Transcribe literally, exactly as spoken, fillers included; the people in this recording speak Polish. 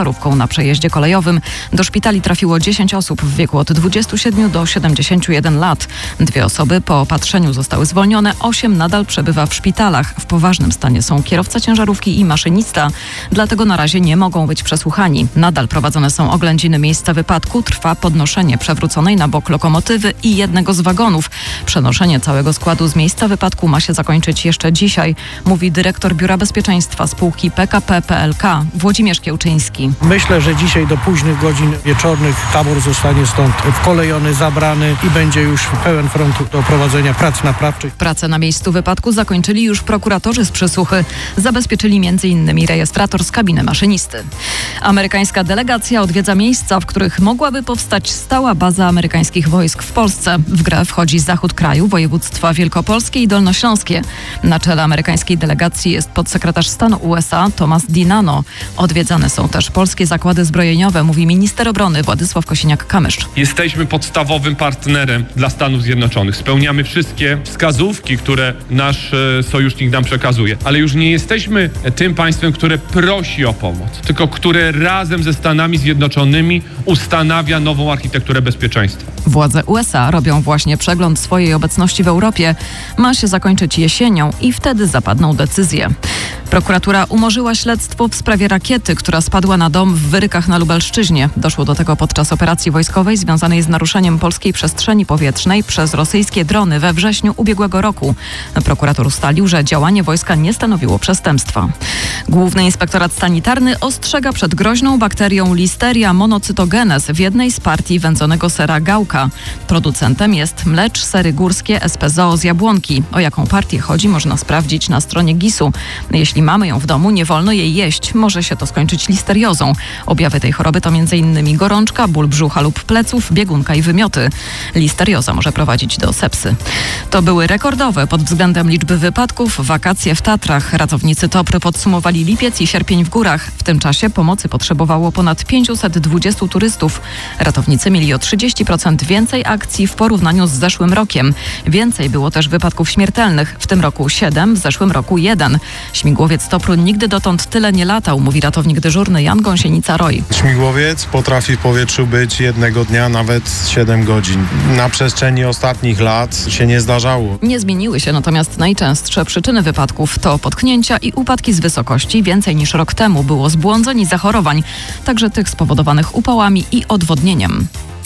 ciężarówką na przejeździe kolejowym. Do szpitali trafiło dziesięć osób w wieku od dwudziestu siedmiu do siedemdziesięciu jeden lat. Dwie osoby po opatrzeniu zostały zwolnione, osiem nadal przebywa w szpitalach. W poważnym stanie są kierowca ciężarówki i maszynista, dlatego na razie nie mogą być przesłuchani. Nadal prowadzone są oględziny miejsca wypadku, trwa podnoszenie przewróconej na bok lokomotywy i jednego z wagonów. Przenoszenie całego składu z miejsca wypadku ma się zakończyć jeszcze dzisiaj, mówi dyrektor Biura Bezpieczeństwa spółki P K P P L K Włodzimierz Kiełczyński. Myślę, że dzisiaj do późnych godzin wieczornych tabor zostanie stąd wkolejony, zabrany i będzie już pełen front do prowadzenia prac naprawczych. Pracę na miejscu wypadku zakończyli już prokuratorzy z przysłuchy. Zabezpieczyli między innymi rejestrator z kabiny maszynisty. Amerykańska delegacja odwiedza miejsca, w których mogłaby powstać stała baza amerykańskich wojsk w Polsce. W grę wchodzi zachód kraju, województwa wielkopolskie i dolnośląskie. Na czele amerykańskiej delegacji jest podsekretarz stanu U S A Thomas DiNanno. Odwiedzane są też polskie zakłady zbrojeniowe, mówi minister obrony Władysław Kosiniak-Kamysz. Jesteśmy podstawowym partnerem dla Stanów Zjednoczonych. Spełniamy wszystkie wskazówki, które nasz e, sojusznik nam przekazuje. Ale już nie jesteśmy tym państwem, które prosi o pomoc, tylko które razem ze Stanami Zjednoczonymi ustanawia nową architekturę bezpieczeństwa. Władze U S A robią właśnie przegląd swojej obecności w Europie. Ma się zakończyć jesienią i wtedy zapadną decyzje. Prokuratura umorzyła śledztwo w sprawie rakiety, która spadła na dom w Wyrykach na Lubelszczyźnie. Doszło do tego podczas operacji wojskowej związanej z naruszeniem polskiej przestrzeni powietrznej przez rosyjskie drony we wrześniu ubiegłego roku. Prokurator ustalił, że działanie wojska nie stanowiło przestępstwa. Główny Inspektorat Sanitarny ostrzega przed groźną bakterią Listeria monocytogenes w jednej z partii wędzonego sera Gałka. Producentem jest Mlecz Sery Górskie S P Zoo z Jabłonki. O jaką partię chodzi, można sprawdzić na stronie gisu. Jeśli mamy ją w domu, nie wolno jej jeść. Może się to skończyć listeriozą. Objawy tej choroby to między innymi gorączka, ból brzucha lub pleców, biegunka i wymioty. Listerioza może prowadzić do sepsy. To były rekordowe pod względem liczby wypadków wakacje w Tatrach. Ratownicy Topry podsumowali lipiec i sierpień w górach. W tym czasie pomocy potrzebowało ponad pięćset dwudziestu turystów. Ratownicy mieli o trzydzieści procent więcej akcji w porównaniu z zeszłym rokiem. Więcej było też wypadków śmiertelnych. W tym roku siedem, w zeszłym roku jeden. Śmigłowiec Topru nigdy dotąd tyle nie latał, mówi ratownik dyżurny Jan Gąsienica-Roy. Śmigłowiec potrafi w powietrzu być jednego dnia nawet siedem godzin. Na przestrzeni ostatnich lat się nie zdarzało. Nie zmieniły się natomiast najczęstsze przyczyny wypadków to potknięcia i upadki z wysokości. Więcej niż rok temu było zbłądzeń i zachorowań, także tych spowodowanych upałami i odwodnieniem.